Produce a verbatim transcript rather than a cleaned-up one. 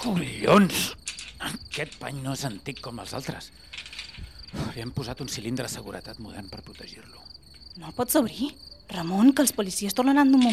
Collons! Aquest pany no és antic com els altres. Li hem posat un cilindre de seguretat modern per protegir-lo. No el pots obrir? Ramon, que els policies tornaran d'un moment